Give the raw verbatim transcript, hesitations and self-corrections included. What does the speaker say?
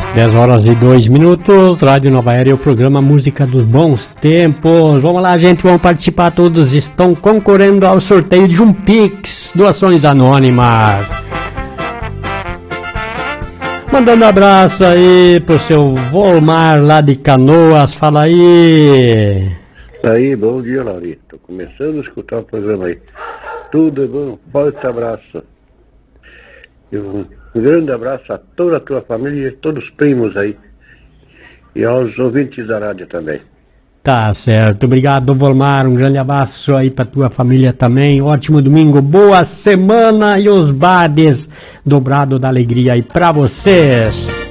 dez horas e dois minutos, Rádio Nova Era, o programa Música dos Bons Tempos. Vamos lá, gente, vamos participar. Todos estão concorrendo ao sorteio de um Pix, doações anônimas. Mandando um abraço aí pro seu Volmar lá de Canoas. Fala aí. Aí, bom dia, Laurito. Tô começando a escutar o programa aí. Tudo é bom, forte abraço. E um grande abraço a toda a tua família e todos os primos aí. E aos ouvintes da rádio também. Tá certo, obrigado, Volmar. Um grande abraço aí pra tua família também. Ótimo domingo, boa semana e os bares dobrado da alegria aí pra vocês.